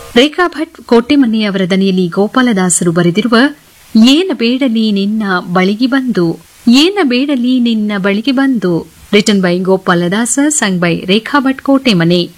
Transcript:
ರೇಖಾ ಭಟ್ ಕೋಟೆಮನೆ ಅವರ ದನಿಯಲ್ಲಿ ಗೋಪಾಲದಾಸರು ಬರೆದಿರುವ ಏನ ಬೇಡಲಿ ನಿನ್ನ ಬಳಿಗೆ ಬಂದು, ಏನ ಬೇಡಲಿ ನಿನ್ನ ಬಳಿಗೆ ಬಂದು, written by Gopaladasa, sung by Rekha Bhat Kotemane.